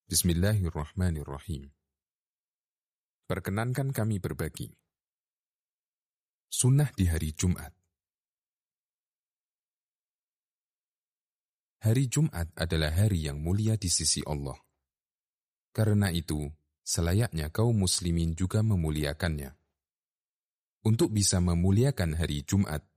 Bismillahirrahmanirrahim. Perkenankan kami berbagi. Sunnah di hari Jumat. Hari Jumat adalah hari yang mulia di sisi Allah. Karena itu, selayaknya kaum muslimin juga memuliakannya. Untuk bisa memuliakan hari Jumat,